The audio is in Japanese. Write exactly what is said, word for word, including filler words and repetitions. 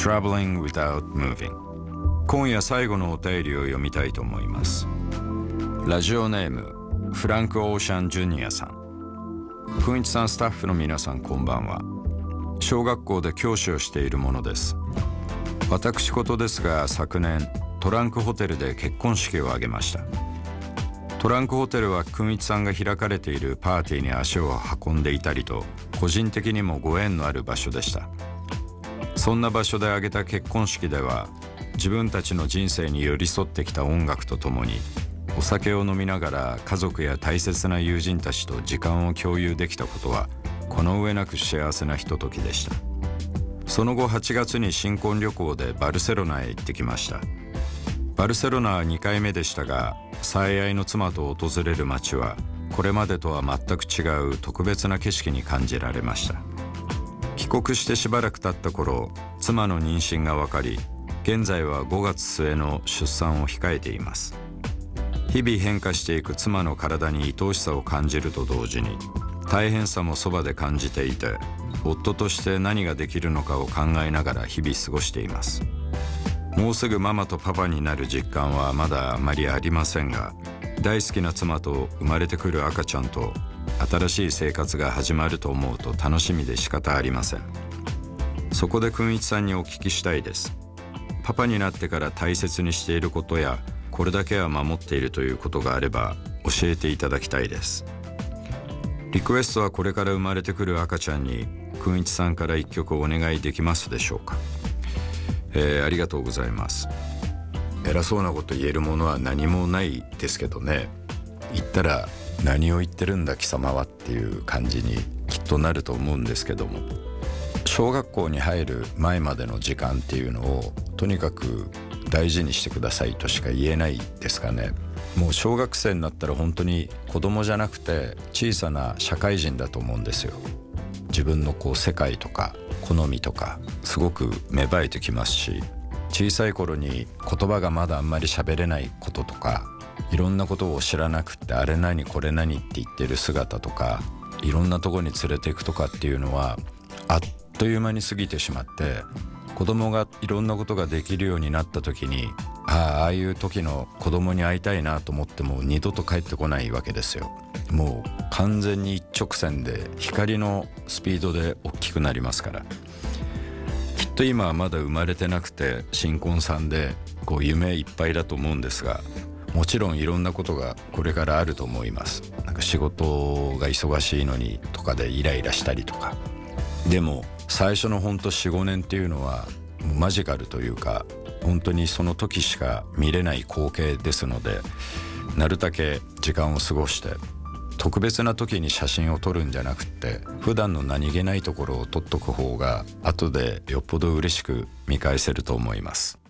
Traveling without moving。 今夜最後のお便りを読みたいと思います。ラジオネームフランク・オーシャン・ジュニアさん。くんいちさん、スタッフの皆さん、こんばんは。小学校で教師をしているものです。私事ですが、昨年トランクホテルで結婚式を挙げました。トランクホテルはくんいちさんが開かれているパーティーに足を運んでいたりと、個人的にもご縁のある場所でした。そんな場所で挙げた結婚式では、自分たちの人生に寄り添ってきた音楽とともに、お酒を飲みながら家族や大切な友人たちと時間を共有できたことは、この上なく幸せなひとときでした。その後はちがつに新婚旅行でバルセロナへ行ってきました。バルセロナはにかいめでしたが、最愛の妻と訪れる街はこれまでとは全く違う特別な景色に感じられました。帰国してしばらく経った頃、妻の妊娠が分かり、現在はごがつすえの出産を控えています。日々変化していく妻の体に愛おしさを感じると同時に、大変さもそばで感じていて、夫として何ができるのかを考えながら日々過ごしています。もうすぐママとパパになる実感はまだあまりありませんが、大好きな妻と生まれてくる赤ちゃんと新しい生活が始まると思うと楽しみで仕方ありません。そこでくんいちさんにお聞きしたいです。パパになってから大切にしていることや、これだけは守っているということがあれば教えていただきたいです。リクエストはこれから生まれてくる赤ちゃんにくんいちさんから一曲お願いできますでしょうか。えー、ありがとうございます。偉そうなこと言えるものは何もないですけどね。言ったら何を言ってるんだ貴様はっていう感じにきっとなると思うんですけども、小学校に入る前までの時間っていうのをとにかく大事にしてくださいとしか言えないですかね。もう小学生になったら本当に子供じゃなくて小さな社会人だと思うんですよ。自分のこう世界とか好みとかすごく芽生えてきますし、小さい頃に言葉がまだあんまり喋れないこととか、いろんなことを知らなくてあれ何これ何って言ってる姿とか、いろんなとこに連れていくとかっていうのはあっという間に過ぎてしまって、子供がいろんなことができるようになった時に、ああ、ああいう時の子供に会いたいなと思っても二度と帰ってこないわけですよ。もう完全に一直線で光のスピードで大きくなりますから。きっと今はまだ生まれてなくて新婚さんでこう夢いっぱいだと思うんですが、もちろんいろんなことがこれからあると思います。なんか仕事が忙しいのにとかでイライラしたりとか。でも最初のほんと よん,ご 年っていうのはマジカルというか、本当にその時しか見れない光景ですので、なるだけ時間を過ごして、特別な時に写真を撮るんじゃなくて、普段の何気ないところを撮っとく方が後でよっぽど嬉しく見返せると思います。